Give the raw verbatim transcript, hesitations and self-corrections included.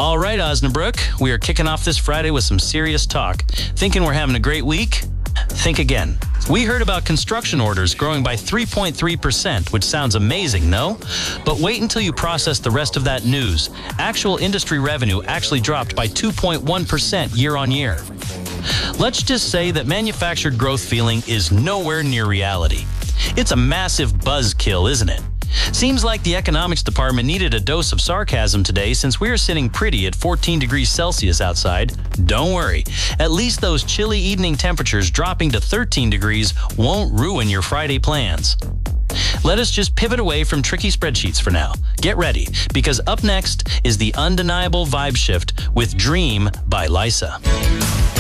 All right, Osnabrück, we are kicking off this Friday with some serious talk. Thinking we're having a great week? Think again. We heard about construction orders growing by three point three percent, which sounds amazing, no? But wait until you process the rest of that news. Actual industry revenue actually dropped by two point one percent year on year. Let's just say that manufactured growth feeling is nowhere near reality. It's a massive buzzkill, isn't it? Seems like the economics department needed a dose of sarcasm today since we're sitting pretty at fourteen degrees Celsius outside. Don't worry, at least those chilly evening temperatures dropping to thirteen degrees won't ruin your Friday plans. Let us just pivot away from tricky spreadsheets for now. Get ready, because up next is the undeniable vibe shift with Dream by Lysa.